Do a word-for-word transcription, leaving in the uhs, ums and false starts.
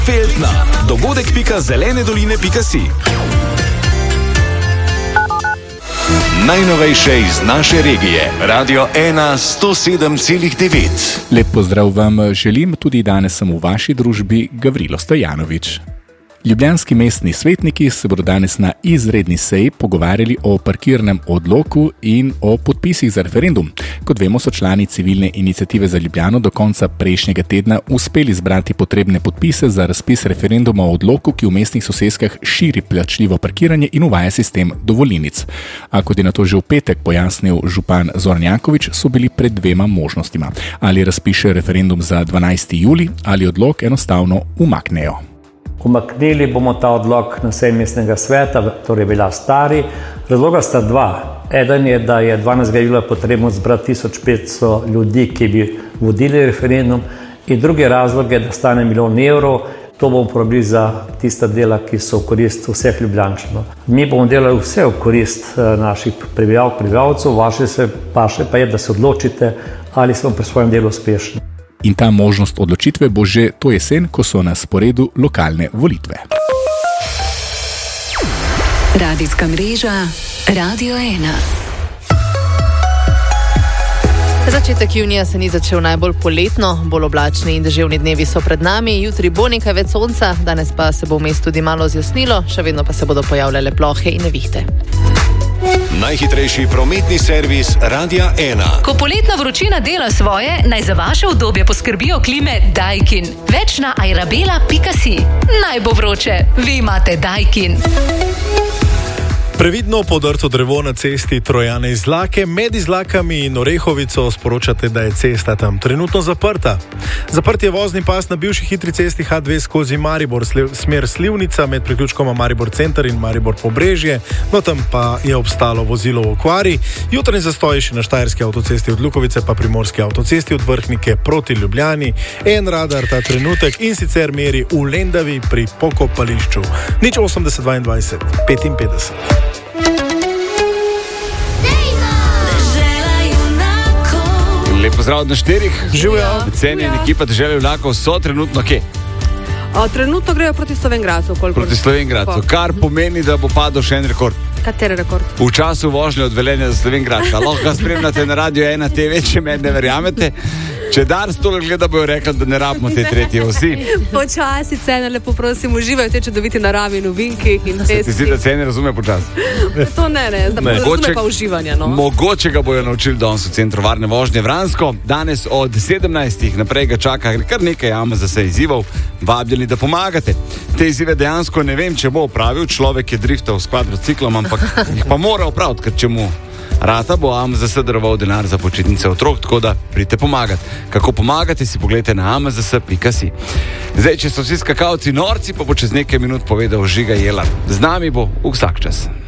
Feltna, dogodek pika zelene doline pika si. Najnovejše iz naše regije. Radio ena sto sedem celih devet. Lep pozdrav vam želim, tudi danes sem v vaši družbi Gavrilo Stojanovič. Ljubljanski mestni svetniki se bodo danes na izredni seji pogovarjali o parkirnem odloku in o podpisih za referendum. Kot vemo, so člani civilne iniciative za Ljubljano do konca prejšnjega tedna uspeli zbrati potrebne podpise za razpis referenduma o odloku, ki v mestnih soseskah širi plačljivo parkiranje in uvaja sistem dovolilnic. A kot je na to že v petek pojasnil župan Zoran Janković, so bili pred dvema možnostima. Ali razpiše referendum za dvanajsti julij ali odlok enostavno umaknejo. Umaknili bomo ta odlok na seji mestnega sveta, torej bila stari. Razloga sta dva. Eden je, da je dvanajstega julija potrebno zbrati tisoč petsto ljudi, ki bi vodili referendum, in drugi razlog je, da stane milijon evrov. To bomo porabili za tista dela, ki so v korist vseh Ljubljančanov. Mi bomo delali vse v korist naših prebivalk, prebivalcev, vaše se paše pa je, da se odločite, ali smo pri svojem delu uspešni. In ta možnost odločitve bo že to jesen, ko so na sporedu lokalne volitve. Radijska mreža Radio ena. Začetek junija se ni začel najbolj poletno, bolj oblačni in deževni dnevi so pred nami, jutri bo nekaj več sonca, danes pa se bo v mestu tudi malo zjasnilo, še vedno pa se bodo pojavljale plohe in nevihte. Najhitrejši prometni servis Radia ena. Ko poletna vročina dela svoje, naj za vaše udobje poskrbijo klime Daikin. Več na airabela pika si. Naj bo vroče, vi imate Daikin. Previdno podrto drevo na cesti Trojane Izlake, med Izlakami in Orehovico sporočate, da je cesta tam trenutno zaprta. Zaprt je vozni pas na bivši hitri cesti ha dve skozi Maribor, smer Slivnica med priključkoma Maribor Center in Maribor Pobrežje, no tam pa je obstalo vozilo v okvari. Jutranji zastoj še na Štajerski avtocesti od Lukovice pa Primorski avtocesti od Vrhnike proti Ljubljani. En radar ta trenutek in sicer meri v Lendavi pri pokopališču. Nič osemdeset dvaindvajset petinpetdeset. Lep pozdrav na štirih. Živijo. Cenjeni ekipa Dežele junakov so trenutno kje? O, trenutno grejo proti Slovenj Gradcu. Proti Slovenj Gradcu, kar pomeni, da bo padel še en rekord. Kateri rekord? V času vožnje od Velenja do Slovenj Gradca. Lahko ga spremljate na Radio ena te ve, če me ne verjamete. Če Dars tole gleda, bojo rekli, da ne rabimo te tretje osi. Počasi, cene, lepo prosim, uživajo te čudoviti naravi, novinki in pesti. Se ti zdi, da cene razume počasi? To ne, ne, da ne. Razume pa uživanja, no. Mogoče ga bojo naučili danes v centru varne vožnje Vransko. Danes od sedemnajstih naprej ga čaka kar nekaj jama za se izzivov. Vabljeni, da pomagate. Te izzive dejansko ne vem, če bo opravil. Človek je driftal s kvadrociklom, ampak jih pa mora opraviti, ker če mu rata bo A M Z S daroval denar za počitnice otrok, tako da pridite pomagati. Kako pomagate, si pogledajte na a m z s pika si. Zdaj, če so vsi skakalci norci, pa bo čez nekaj minut povedal Žiga Jelar. Z nami bo vsak čas.